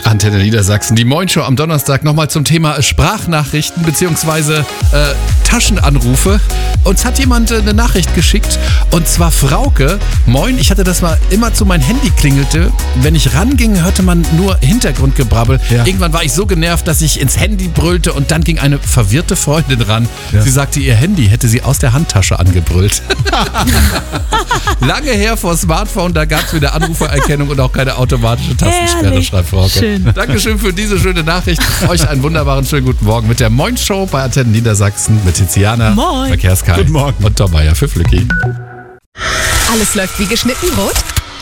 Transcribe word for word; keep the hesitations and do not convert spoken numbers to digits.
Antenne Niedersachsen, die Moin-Show am Donnerstag nochmal zum Thema Sprachnachrichten bzw. Äh, Taschenanrufe. Uns hat jemand äh, eine Nachricht geschickt und zwar Frauke. Moin, ich hatte das mal immer zu mein Handy klingelte. Wenn ich ranging, hörte man nur Hintergrundgebrabbel. Ja. Irgendwann war ich so genervt, dass ich ins Handy brüllte und dann ging eine verwirrte Freundin ran. Ja. Sie sagte, ihr Handy hätte sie aus der Handtasche angebrüllt. Lange her vor Smartphone, da gab es wieder Anrufererkennung und auch keine automatische Tastensperre, schreibt Frauke. Schön. Dankeschön für diese schöne Nachricht. Euch einen wunderbaren, schönen guten Morgen mit der Moin-Show bei Antenne Niedersachsen mit Tiziana, Moin. Verkehrskai und Tom Meyer für Flücki. Alles läuft wie geschnitten, Rot?